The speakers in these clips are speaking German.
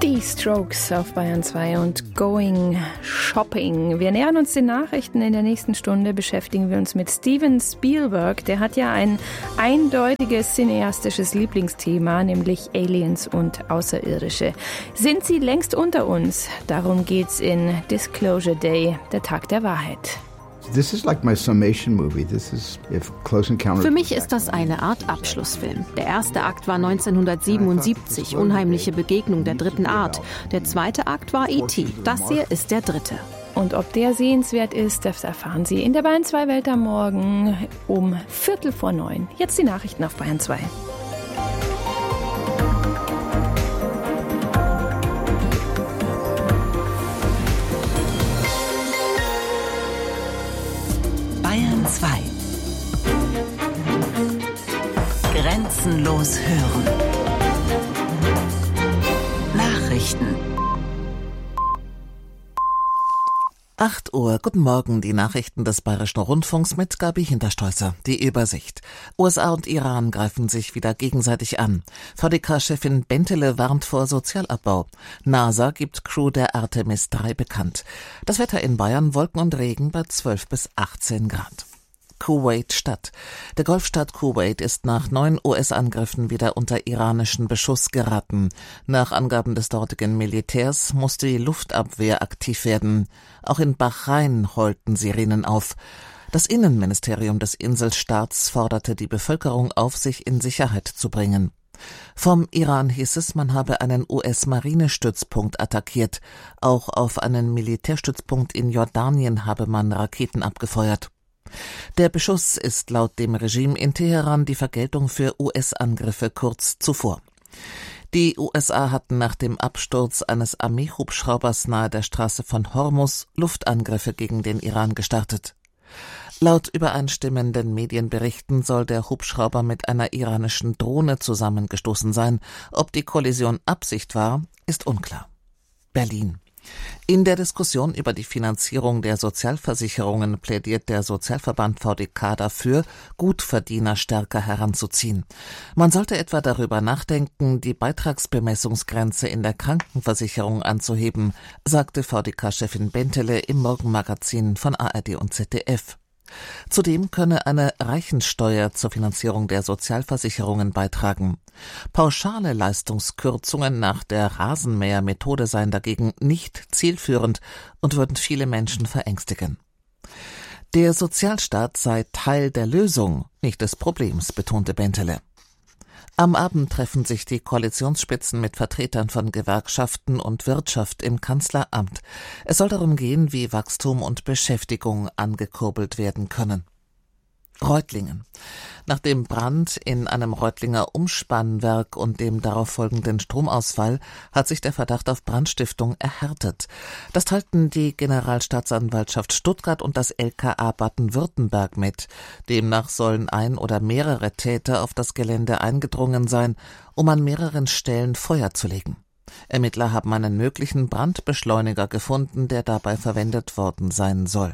Die Strokes auf Bayern 2 und Going Shopping. Wir nähern uns den Nachrichten. In der nächsten Stunde beschäftigen wir uns mit Steven Spielberg. Der hat ja ein eindeutiges cineastisches Lieblingsthema, nämlich Aliens und Außerirdische. Sind sie längst unter uns? Darum geht's in Disclosure Day, der Tag der Wahrheit. Für mich ist das eine Art Abschlussfilm. Der erste Akt war 1977, Unheimliche Begegnung der dritten Art. Der zweite Akt war E.T. Das hier ist der dritte. Und ob der sehenswert ist, das erfahren Sie in der Bayern 2 Welt am Morgen um 8:45. Jetzt die Nachrichten auf Bayern 2. Bayern 2. Grenzenlos hören. Nachrichten. 8 Uhr, guten Morgen, die Nachrichten des Bayerischen Rundfunks mit Gabi Hinterstoißer. Die Übersicht. USA und Iran greifen sich wieder gegenseitig an. VDK-Chefin Bentele warnt vor Sozialabbau. NASA gibt Crew der Artemis 3 bekannt. Das Wetter in Bayern, Wolken und Regen bei 12 bis 18 Grad. Kuwait-Stadt. Der Golfstaat Kuwait ist nach 9 US-Angriffen wieder unter iranischen Beschuss geraten. Nach Angaben des dortigen Militärs musste die Luftabwehr aktiv werden. Auch in Bahrain heulten Sirenen auf. Das Innenministerium des Inselstaats forderte die Bevölkerung auf, sich in Sicherheit zu bringen. Vom Iran hieß es, man habe einen US-Marinestützpunkt attackiert. Auch auf einen Militärstützpunkt in Jordanien habe man Raketen abgefeuert. Der Beschuss ist laut dem Regime in Teheran die Vergeltung für US-Angriffe kurz zuvor. Die USA hatten nach dem Absturz eines Armeehubschraubers nahe der Straße von Hormuz Luftangriffe gegen den Iran gestartet. Laut übereinstimmenden Medienberichten soll der Hubschrauber mit einer iranischen Drohne zusammengestoßen sein. Ob die Kollision Absicht war, ist unklar. Berlin. In der Diskussion über die Finanzierung der Sozialversicherungen plädiert der Sozialverband VDK dafür, Gutverdiener stärker heranzuziehen. Man sollte etwa darüber nachdenken, die Beitragsbemessungsgrenze in der Krankenversicherung anzuheben, sagte VDK-Chefin Bentele im Morgenmagazin von ARD und ZDF. Zudem könne eine Reichensteuer zur Finanzierung der Sozialversicherungen beitragen. Pauschale Leistungskürzungen nach der Rasenmäher-Methode seien dagegen nicht zielführend und würden viele Menschen verängstigen. Der Sozialstaat sei Teil der Lösung, nicht des Problems, betonte Bentele. Am Abend treffen sich die Koalitionsspitzen mit Vertretern von Gewerkschaften und Wirtschaft im Kanzleramt. Es soll darum gehen, wie Wachstum und Beschäftigung angekurbelt werden können. Reutlingen. Nach dem Brand in einem Reutlinger Umspannwerk und dem darauf folgenden Stromausfall hat sich der Verdacht auf Brandstiftung erhärtet. Das teilten die Generalstaatsanwaltschaft Stuttgart und das LKA Baden-Württemberg mit. Demnach sollen ein oder mehrere Täter auf das Gelände eingedrungen sein, um an mehreren Stellen Feuer zu legen. Ermittler haben einen möglichen Brandbeschleuniger gefunden, der dabei verwendet worden sein soll.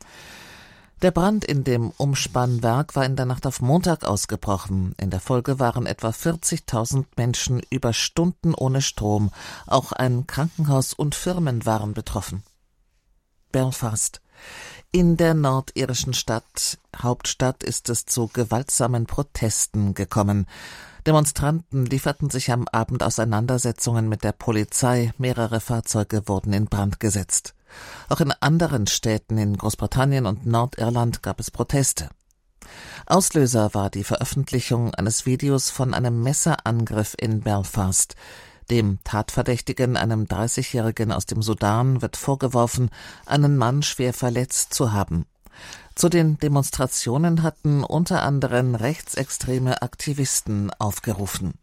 Der Brand in dem Umspannwerk war in der Nacht auf Montag ausgebrochen. In der Folge waren etwa 40.000 Menschen über Stunden ohne Strom. Auch ein Krankenhaus und Firmen waren betroffen. Belfast. In der nordirischen Hauptstadt ist es zu gewaltsamen Protesten gekommen. Demonstranten lieferten sich am Abend Auseinandersetzungen mit der Polizei. Mehrere Fahrzeuge wurden in Brand gesetzt. Auch in anderen Städten in Großbritannien und Nordirland gab es Proteste. Auslöser war die Veröffentlichung eines Videos von einem Messerangriff in Belfast. Dem Tatverdächtigen, einem 30-Jährigen aus dem Sudan, wird vorgeworfen, einen Mann schwer verletzt zu haben. Zu den Demonstrationen hatten unter anderem rechtsextreme Aktivisten aufgerufen.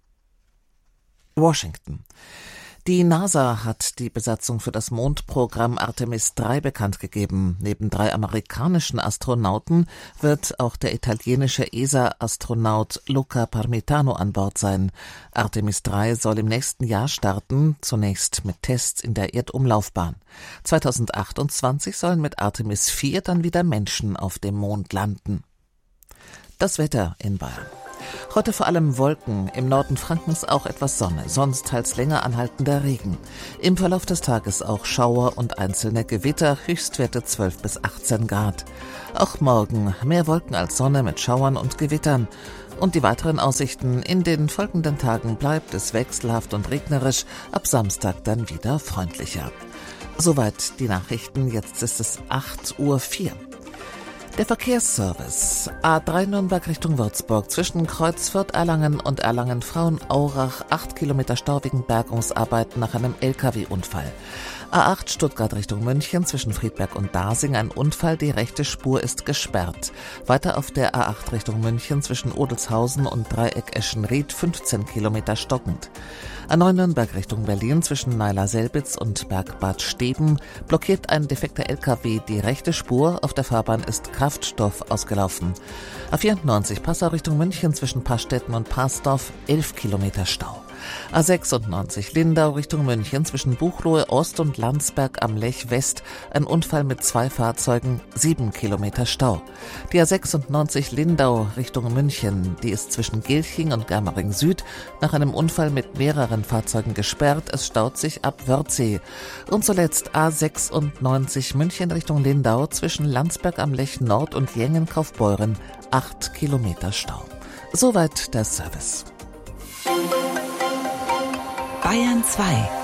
Washington. Die NASA hat die Besatzung für das Mondprogramm Artemis 3 bekannt gegeben. Neben 3 amerikanischen Astronauten wird auch der italienische ESA-Astronaut Luca Parmitano an Bord sein. Artemis 3 soll im nächsten Jahr starten, zunächst mit Tests in der Erdumlaufbahn. 2028 sollen mit Artemis 4 dann wieder Menschen auf dem Mond landen. Das Wetter in Bayern. Heute vor allem Wolken, im Norden Frankens auch etwas Sonne, sonst teils länger anhaltender Regen. Im Verlauf des Tages auch Schauer und einzelne Gewitter, Höchstwerte 12 bis 18 Grad. Auch morgen mehr Wolken als Sonne mit Schauern und Gewittern. Und die weiteren Aussichten: in den folgenden Tagen bleibt es wechselhaft und regnerisch, ab Samstag dann wieder freundlicher. Soweit die Nachrichten, jetzt ist es 8:04 Uhr. Der Verkehrsservice. A3 Nürnberg Richtung Würzburg, zwischen Kreuzfürth, Erlangen und Erlangen-Frauenaurach, 8 Kilometer Stau wegen Bergungsarbeiten nach einem LKW-Unfall. A8 Stuttgart Richtung München, zwischen Friedberg und Dasing ein Unfall, die rechte Spur ist gesperrt. Weiter auf der A8 Richtung München, zwischen Odelshausen und Dreieck Eschenried, 15 Kilometer stockend. A9 Nürnberg Richtung Berlin, zwischen Neiler-Selbitz und Bergbad Steben, blockiert ein defekter LKW die rechte Spur, auf der Fahrbahn ist Kraftstoff ausgelaufen. A94 Passau Richtung München, zwischen Pastetten und Parsdorf, 11 Kilometer Stau. A96 Lindau Richtung München, zwischen Buchloe Ost und Landsberg am Lech West, ein Unfall mit 2 Fahrzeugen, 7 Kilometer Stau. Die A96 Lindau Richtung München, die ist zwischen Gilching und Germering Süd nach einem Unfall mit mehreren Fahrzeugen gesperrt, es staut sich ab Wörthsee. Und zuletzt A96 München Richtung Lindau, zwischen Landsberg am Lech Nord und Jengen-Kaufbeuren, 8 Kilometer Stau. Soweit der Service. Bayern 2.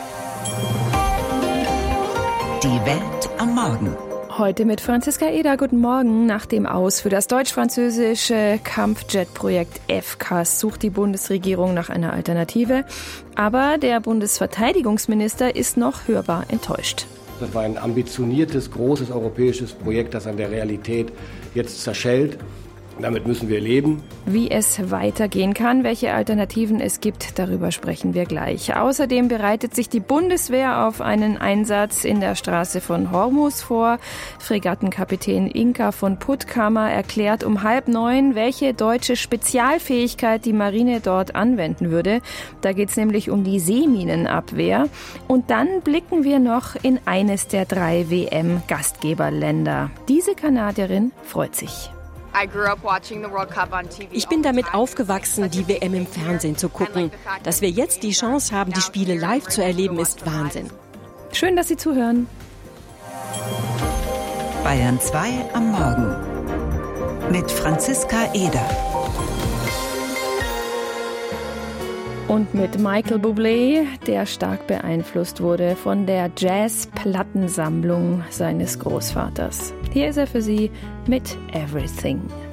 Die Welt am Morgen. Heute mit Franziska Eder. Guten Morgen. Nach dem Aus für das deutsch-französische Kampfjet-Projekt FCAS sucht die Bundesregierung nach einer Alternative. Aber der Bundesverteidigungsminister ist noch hörbar enttäuscht. Das war ein ambitioniertes, großes europäisches Projekt, das an der Realität jetzt zerschellt. Damit müssen wir leben. Wie es weitergehen kann, welche Alternativen es gibt, darüber sprechen wir gleich. Außerdem bereitet sich die Bundeswehr auf einen Einsatz in der Straße von Hormuz vor. Fregattenkapitän Inka von Puttkamer erklärt um 8:30, welche deutsche Spezialfähigkeit die Marine dort anwenden würde. Da geht es nämlich um die Seeminenabwehr. Und dann blicken wir noch in eines der 3 WM-Gastgeberländer. Diese Kanadierin freut sich. Ich bin damit aufgewachsen, die WM im Fernsehen zu gucken. Dass wir jetzt die Chance haben, die Spiele live zu erleben, ist Wahnsinn. Schön, dass Sie zuhören. Bayern 2 am Morgen mit Franziska Eder. Und mit Michael Bublé, der stark beeinflusst wurde von der Jazz-Plattensammlung seines Großvaters. Hier ist er für Sie mit Everything.